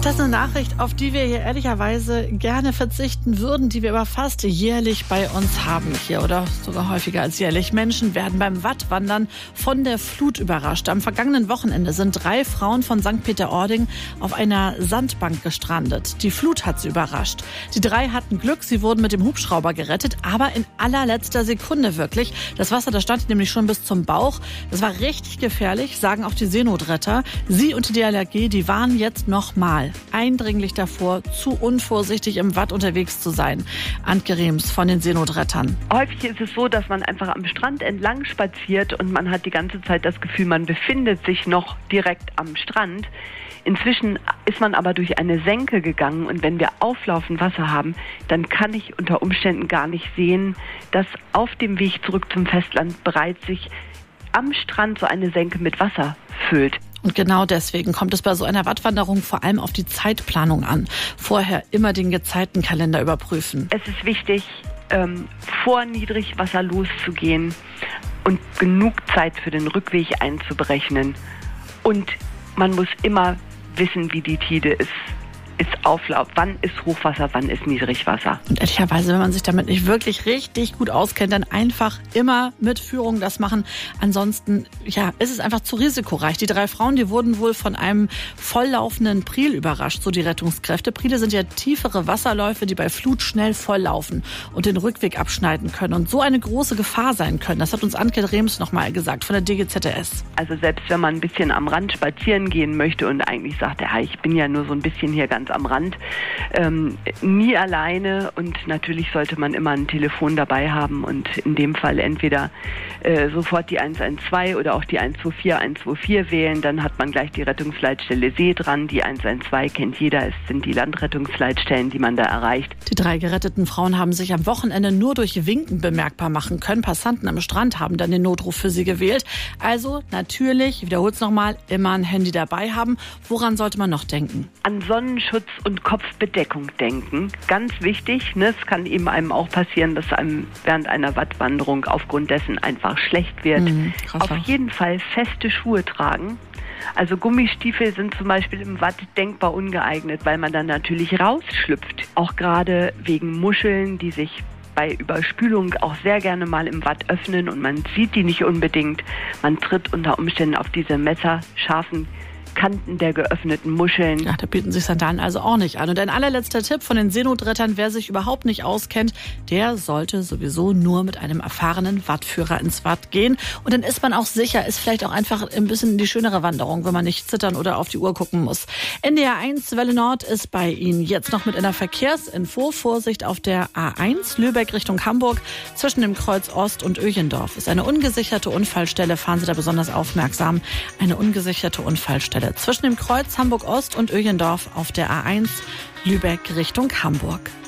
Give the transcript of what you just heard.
Das ist eine Nachricht, auf die wir hier ehrlicherweise gerne verzichten würden, die wir aber fast jährlich bei uns haben hier oder sogar häufiger als jährlich. Menschen werden beim Wattwandern von der Flut überrascht. Am vergangenen Wochenende sind 3 Frauen von St. Peter-Ording auf einer Sandbank gestrandet. Die Flut hat sie überrascht. Die 3 hatten Glück, sie wurden mit dem Hubschrauber gerettet, aber in allerletzter Sekunde wirklich. Das Wasser, das stand nämlich schon bis zum Bauch. Das war richtig gefährlich, sagen auch die Seenotretter. Sie und die DLRG, die waren jetzt nochmal eindringlich davor, zu unvorsichtig im Watt unterwegs zu sein. Antje Rehms von den Seenotrettern. Häufig ist es so, dass man einfach am Strand entlang spaziert und man hat die ganze Zeit das Gefühl, man befindet sich noch direkt am Strand. Inzwischen ist man aber durch eine Senke gegangen und wenn wir auflaufend Wasser haben, dann kann ich unter Umständen gar nicht sehen, dass auf dem Weg zurück zum Festland bereits sich am Strand so eine Senke mit Wasser füllt. Und genau deswegen kommt es bei so einer Wattwanderung vor allem auf die Zeitplanung an. Vorher immer den Gezeitenkalender überprüfen. Es ist wichtig, vor Niedrigwasser loszugehen und genug Zeit für den Rückweg einzuberechnen. Und man muss immer wissen, wie die Tide ist Auflauf, wann ist Hochwasser, wann ist Niedrigwasser. Und ehrlicherweise, wenn man sich damit nicht wirklich richtig gut auskennt, dann einfach immer mit Führung das machen. Ansonsten, ja, ist es einfach zu risikoreich. Die 3 Frauen, die wurden wohl von einem volllaufenden Priel überrascht, so die Rettungskräfte. Priele sind ja tiefere Wasserläufe, die bei Flut schnell volllaufen und den Rückweg abschneiden können und so eine große Gefahr sein können. Das hat uns Antje Rehms nochmal gesagt von der DGZS. Also selbst wenn man ein bisschen am Rand spazieren gehen möchte und eigentlich sagt, ja, ich bin ja nur so ein bisschen hier ganz am Rand, nie alleine und natürlich sollte man immer ein Telefon dabei haben und in dem Fall entweder sofort die 112 oder auch die 124 wählen, dann hat man gleich die Rettungsleitstelle See dran, die 112 kennt jeder, es sind die Landrettungsleitstellen, die man da erreicht. Die 3 geretteten Frauen haben sich am Wochenende nur durch Winken bemerkbar machen können. Passanten am Strand haben dann den Notruf für sie gewählt. Also natürlich, ich wiederhole es nochmal, immer ein Handy dabei haben. Woran sollte man noch denken? An Sonnenschutz und Kopfbedeckung denken. Ganz wichtig, ne? Es kann eben einem auch passieren, dass einem während einer Wattwanderung aufgrund dessen einfach schlecht wird. Auf jeden Fall feste Schuhe tragen. Also Gummistiefel sind zum Beispiel im Watt denkbar ungeeignet, weil man dann natürlich rausschlüpft. Auch gerade wegen Muscheln, die sich bei Überspülung auch sehr gerne mal im Watt öffnen und man sieht die nicht unbedingt. Man tritt unter Umständen auf diese messerscharfen Kanten der geöffneten Muscheln. Ja, da bieten sich Sandalen also auch nicht an. Und ein allerletzter Tipp von den Seenotrettern, wer sich überhaupt nicht auskennt, der sollte sowieso nur mit einem erfahrenen Wattführer ins Watt gehen. Und dann ist man auch sicher, ist vielleicht auch einfach ein bisschen die schönere Wanderung, wenn man nicht zittern oder auf die Uhr gucken muss. NDR 1 Welle Nord ist bei Ihnen jetzt noch mit einer Verkehrsinfo. Vorsicht auf der A1 Lübeck Richtung Hamburg. Zwischen dem Kreuz Ost und Öchendorf ist eine ungesicherte Unfallstelle. Fahren Sie da besonders aufmerksam. Eine ungesicherte Unfallstelle zwischen dem Kreuz Hamburg Ost und Öchendorf auf der A1 Lübeck Richtung Hamburg.